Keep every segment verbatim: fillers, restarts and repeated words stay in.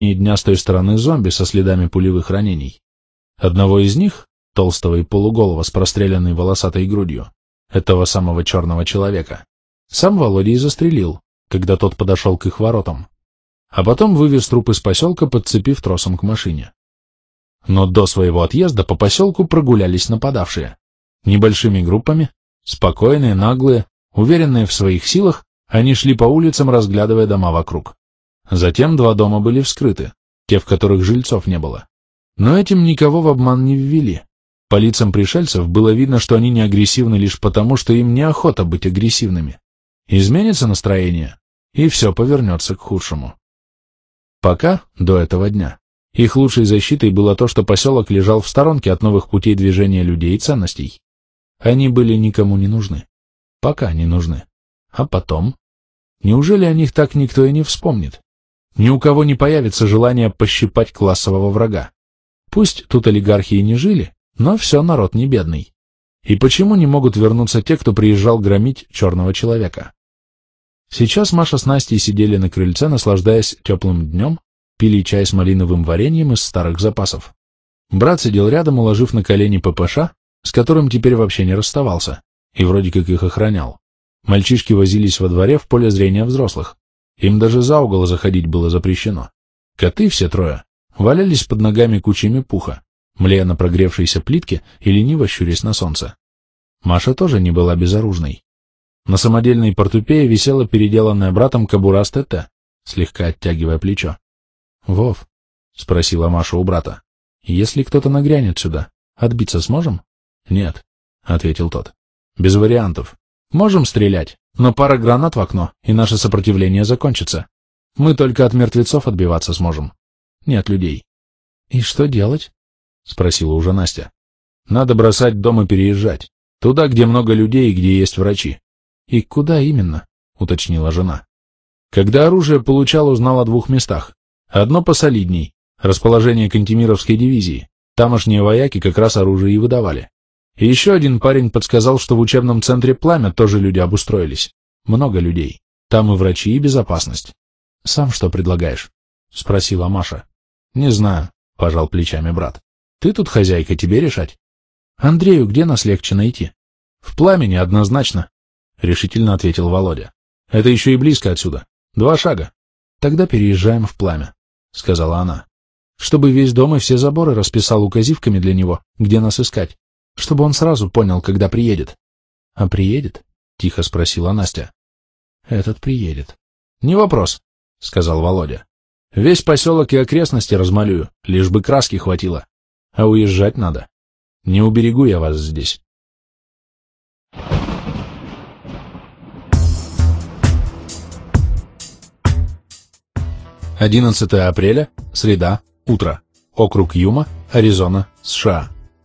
течение дня с той стороны зомби со следами пулевых ранений. Одного из них, толстого и полуголого с простреленной волосатой грудью, этого самого черного человека, сам Володя и застрелил, когда тот подошел к их воротам, а потом вывез труп из поселка, подцепив тросом к машине. Но до своего отъезда по поселку прогулялись нападавшие. Небольшими группами, спокойные, наглые, уверенные в своих силах, они шли по улицам, разглядывая дома вокруг. Затем два дома были вскрыты, те, в которых жильцов не было. Но этим никого в обман не ввели. По лицам пришельцев было видно, что они не агрессивны лишь потому, что им неохота быть агрессивными. Изменится настроение, и все повернется к худшему. Пока, до этого дня, их лучшей защитой было то, что поселок лежал в сторонке от новых путей движения людей и ценностей. Они были никому не нужны. Пока не нужны. А потом? Неужели о них так никто и не вспомнит? Ни у кого не появится желание пощипать классового врага. Пусть тут олигархи и не жили, но все народ не бедный. И почему не могут вернуться те, кто приезжал громить черного человека? Сейчас Маша с Настей сидели на крыльце, наслаждаясь теплым днем, пили чай с малиновым вареньем из старых запасов. Брат сидел рядом, уложив на колени ППШ, с которым теперь вообще не расставался, и вроде как их охранял. Мальчишки возились во дворе в поле зрения взрослых. Им даже за угол заходить было запрещено. Коты, все трое, валялись под ногами кучами пуха, млея на прогревшейся плитке и лениво щурясь на солнце. Маша тоже не была безоружной. На самодельной портупее висела переделанная братом кобура с ТТ, слегка оттягивая плечо. — Вов, — спросила Маша у брата, — если кто-то нагрянет сюда, отбиться сможем? — Нет, — ответил тот. — Без вариантов. Можем стрелять, но пара гранат в окно, и наше сопротивление закончится. Мы только от мертвецов отбиваться сможем. Нет людей. — И что делать? — спросила уже Настя. — Надо бросать дом и переезжать. Туда, где много людей и где есть врачи. — И куда именно? — уточнила жена. Когда оружие получал, узнал о двух местах. Одно посолидней — расположение Кантемировской дивизии. Тамошние вояки как раз оружие и выдавали. И еще один парень подсказал, что в учебном центре «Пламя» тоже люди обустроились. Много людей. Там и врачи, и безопасность. — Сам что предлагаешь? — спросила Маша. — Не знаю, — пожал плечами брат. — Ты тут хозяйка, тебе решать. — Андрею где нас легче найти? — В «Пламени» однозначно, — решительно ответил Володя. — Это еще и близко отсюда. Два шага. — Тогда переезжаем в «Пламя», — сказала она. — Чтобы весь дом и все заборы расписал указивками для него, где нас искать. Чтобы он сразу понял, когда приедет. — А приедет? — тихо спросила Настя. — Этот приедет. — Не вопрос, — сказал Володя. — Весь поселок и окрестности размалюю, лишь бы краски хватило. А уезжать надо. Не уберегу я вас здесь. одиннадцатое апреля, среда, утро. Округ Юма, Аризона, США.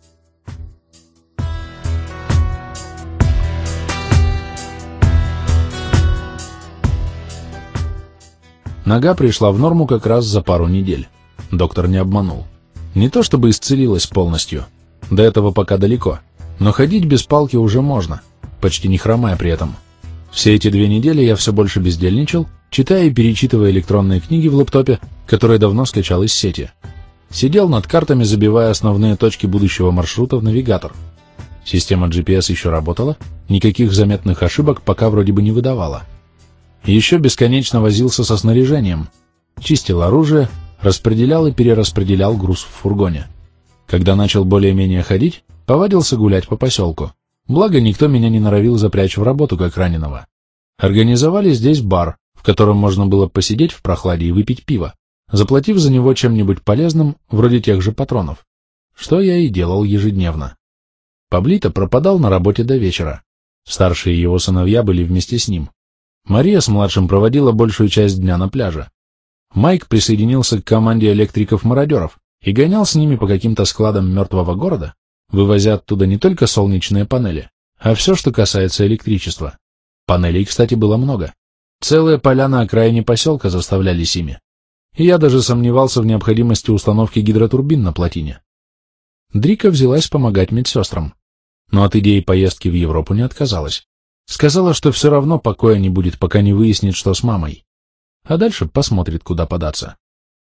Нога пришла в норму как раз за пару недель. Доктор не обманул. Не то чтобы исцелилась полностью. До этого пока далеко. Но ходить без палки уже можно, почти не хромая при этом. Все эти две недели я все больше бездельничал, читая и перечитывая электронные книги в лэптопе, которые давно скачал из сети. Сидел над картами, забивая основные точки будущего маршрута в навигатор. Система джи пи эс еще работала, никаких заметных ошибок пока вроде бы не выдавала. Еще бесконечно возился со снаряжением, чистил оружие, распределял и перераспределял груз в фургоне. Когда начал более-менее ходить, повадился гулять по поселку. Благо, никто меня не норовил запрячь в работу, как раненого. Организовали здесь бар, в котором можно было посидеть в прохладе и выпить пиво, заплатив за него чем-нибудь полезным, вроде тех же патронов, что я и делал ежедневно. Паблито пропадал на работе до вечера. Старшие его сыновья были вместе с ним. Мария с младшим проводила большую часть дня на пляже. Майк присоединился к команде электриков-мародеров и гонял с ними по каким-то складам мертвого города, вывозя оттуда не только солнечные панели, а все, что касается электричества. Панелей, кстати, было много. Целые поля на окраине поселка заставлялись ими. И я даже сомневался в необходимости установки гидротурбин на плотине. Дрика взялась помогать медсестрам, но от идеи поездки в Европу не отказалась. Сказала, что все равно покоя не будет, пока не выяснит, что с мамой. А дальше посмотрит, куда податься.